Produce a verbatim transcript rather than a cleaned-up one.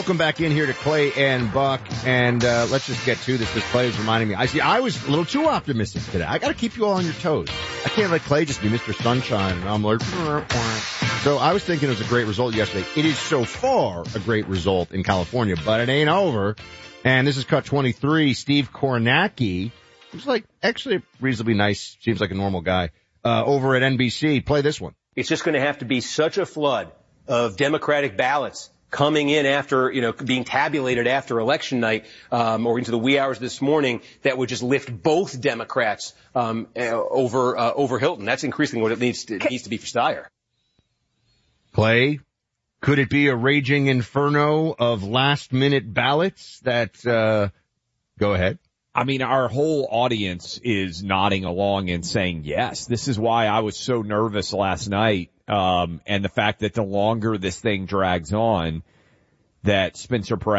welcome back in here to Clay and Buck, and uh, let's just get to this because Clay is reminding me. I see I was a little too optimistic today. I got to keep you all on your toes. I can't let Clay just be Mister Sunshine, and I'm like, so I was thinking it was a great result yesterday. It is so far a great result in California, but it ain't over. And this is cut twenty-three. Steve Kornacki, who's like actually reasonably nice, seems like a normal guy, uh, over at N B C. Play this one. It's just going to have to be such a flood of Democratic ballots coming in after, you know, being tabulated after election night, um, or into the wee hours this morning that would just lift both Democrats, um, uh, over, uh, over Hilton. That's increasingly what it needs to, it needs to be for Steyer. Clay, could it be a raging inferno of last minute ballots that, uh, go ahead? I mean, our whole audience is nodding along and saying yes. This is why I was so nervous last night. Um, and the fact that the longer this thing drags on, that Spencer Pratt